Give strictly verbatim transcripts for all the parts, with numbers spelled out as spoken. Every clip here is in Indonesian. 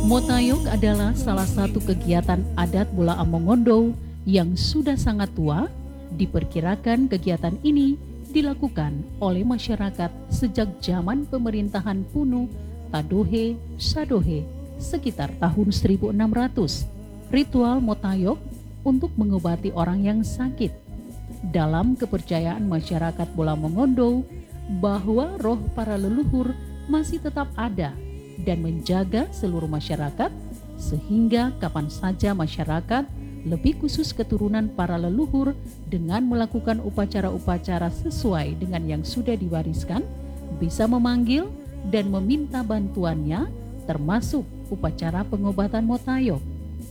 Motayog adalah salah satu kegiatan adat Bolaang Mongondo yang sudah sangat tua. Diperkirakan kegiatan ini dilakukan oleh masyarakat sejak zaman pemerintahan Punu Tadohe Sadohe sekitar tahun seribu enam ratus. Ritual Motayog untuk mengobati orang yang sakit. Dalam kepercayaan masyarakat Bolaang Mongondo bahwa roh para leluhur masih tetap ada dan menjaga seluruh masyarakat, sehingga kapan saja masyarakat, lebih khusus keturunan para leluhur, dengan melakukan upacara-upacara sesuai dengan yang sudah diwariskan, bisa memanggil dan meminta bantuannya, termasuk upacara pengobatan Motayog.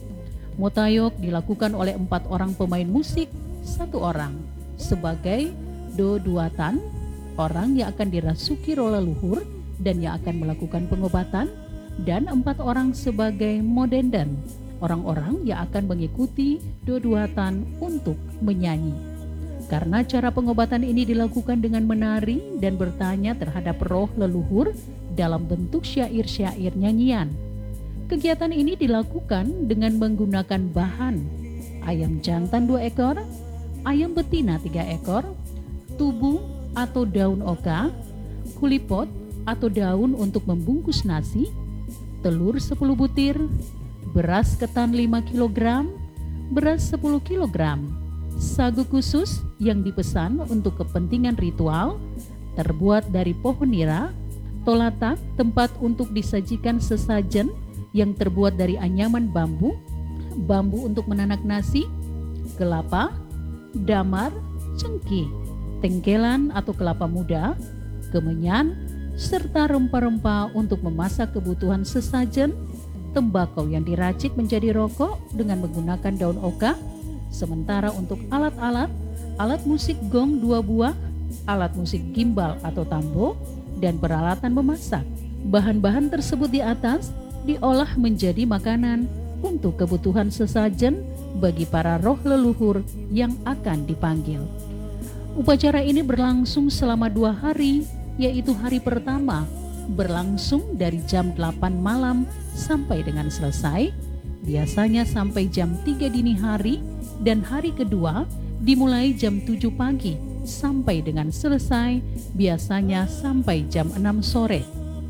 Motayog dilakukan oleh empat orang pemain musik, satu orang sebagai doduatan, orang yang akan dirasuki roh leluhur dan yang akan melakukan pengobatan, dan empat orang sebagai modenden, orang-orang yang akan mengikuti doduatan untuk menyanyi. Karena cara pengobatan ini dilakukan dengan menari dan bertanya terhadap roh leluhur dalam bentuk syair-syair nyanyian. Kegiatan ini dilakukan dengan menggunakan bahan ayam jantan dua ekor, ayam betina tiga ekor, tubuh atau daun oka, kulipot atau daun untuk membungkus nasi, telur sepuluh butir, beras ketan lima kilogram, beras sepuluh kilogram, sagu khusus yang dipesan untuk kepentingan ritual, terbuat dari pohon nira, tolatak tempat untuk disajikan sesajen yang terbuat dari anyaman bambu, bambu untuk menanak nasi, kelapa, damar, cengkih, tengkelan atau kelapa muda, kemenyan, serta rempah-rempah untuk memasak kebutuhan sesajen, tembakau yang diracik menjadi rokok dengan menggunakan daun oka. Sementara untuk alat-alat, alat musik gong dua buah, alat musik gimbal atau tambo, dan peralatan memasak. Bahan-bahan tersebut di atas diolah menjadi makanan untuk kebutuhan sesajen bagi para roh leluhur yang akan dipanggil. Upacara ini berlangsung selama dua hari, yaitu hari pertama berlangsung dari jam delapan malam sampai dengan selesai, biasanya sampai jam tiga dini hari, dan hari kedua dimulai jam tujuh pagi sampai dengan selesai, biasanya sampai jam enam sore.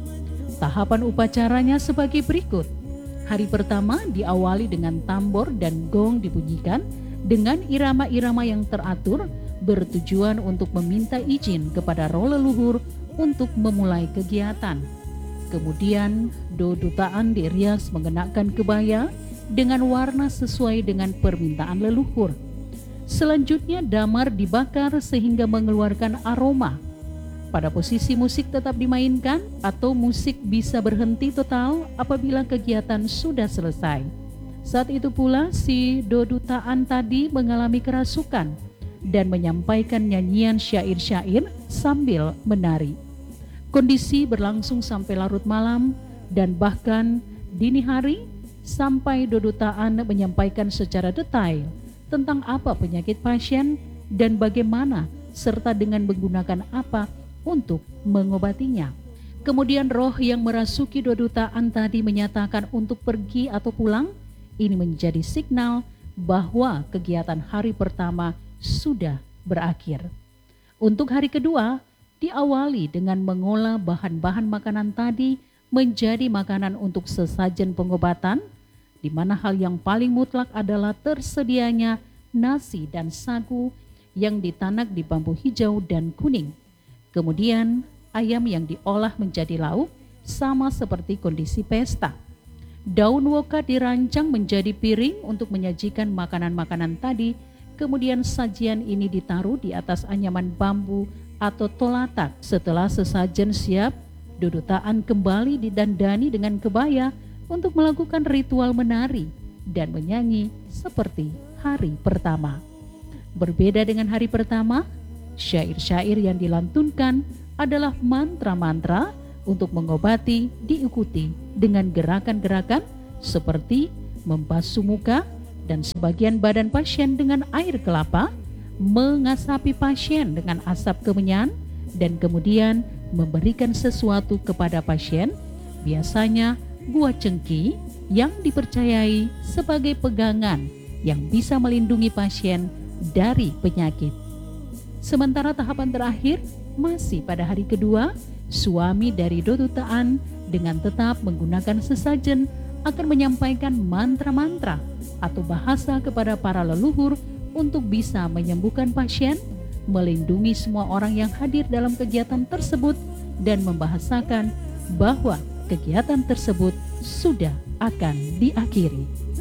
Tahapan upacaranya sebagai berikut. Hari pertama diawali dengan tambor dan gong dibunyikan dengan irama-irama yang teratur, bertujuan untuk meminta izin kepada roh leluhur untuk memulai kegiatan. Kemudian dodutaan dirias mengenakan kebaya dengan warna sesuai dengan permintaan leluhur. Selanjutnya damar dibakar sehingga mengeluarkan aroma. Pada posisi musik tetap dimainkan atau musik bisa berhenti total apabila kegiatan sudah selesai. Saat itu pula si dodutaan tadi mengalami kerasukan dan menyampaikan nyanyian syair-syair sambil menari. Kondisi berlangsung sampai larut malam dan bahkan dini hari, sampai dodutaan menyampaikan secara detail tentang apa penyakit pasien dan bagaimana serta dengan menggunakan apa untuk mengobatinya. Kemudian roh yang merasuki dodutaan tadi menyatakan untuk pergi atau pulang. Ini menjadi signal bahwa kegiatan hari pertama sudah berakhir. Untuk hari kedua, diawali dengan mengolah bahan-bahan makanan tadi menjadi makanan untuk sesajen pengobatan, di mana hal yang paling mutlak adalah tersedianya nasi dan sagu yang ditanak di bambu hijau dan kuning. Kemudian ayam yang diolah menjadi lauk sama seperti kondisi pesta. Daun woka dirancang menjadi piring untuk menyajikan makanan-makanan tadi. Kemudian sajian ini ditaruh di atas anyaman bambu atau tolatak. Setelah sesajen siap, dodutaan kembali didandani dengan kebaya untuk melakukan ritual menari dan menyanyi seperti hari pertama. Berbeda dengan hari pertama, syair-syair yang dilantunkan adalah mantra-mantra untuk mengobati, diikuti dengan gerakan-gerakan seperti membasuh muka dan sebagian badan pasien dengan air kelapa, mengasapi pasien dengan asap kemenyan, dan kemudian memberikan sesuatu kepada pasien, biasanya buah cengkih, yang dipercayai sebagai pegangan yang bisa melindungi pasien dari penyakit. Sementara tahapan terakhir masih pada hari kedua, suami dari Dodo Taan dengan tetap menggunakan sesajen akan menyampaikan mantra-mantra atau bahasa kepada para leluhur untuk bisa menyembuhkan pasien, melindungi semua orang yang hadir dalam kegiatan tersebut, dan membahasakan bahwa kegiatan tersebut sudah akan diakhiri.